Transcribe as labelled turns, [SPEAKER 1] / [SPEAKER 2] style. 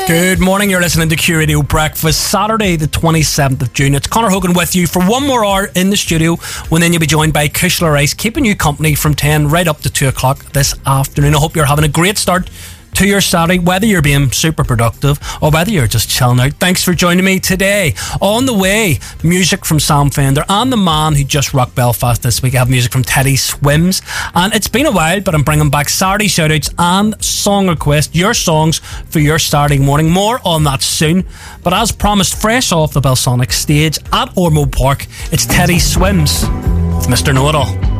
[SPEAKER 1] Good morning, you're listening to Q Radio Breakfast, Saturday the 27th of June. It's Conor Hogan with you for one more hour in the studio, when then you'll be joined by Kushla Rice, keeping you company from 10 right up to 2 o'clock this afternoon. I hope you're having a great start to your Saturday, whether you're being super productive or whether you're just chilling out. Thanks for joining me today. On the way, music from Sam Fender and the man who just rocked Belfast this week. I have music from Teddy Swims, and it's been a while, but I'm bringing back Saturday shoutouts and song requests, your songs for your Saturday morning. More on that soon, but as promised, fresh off the Belsonic stage at Ormeau Park, it's Teddy Swims with Mr. Know-It-All.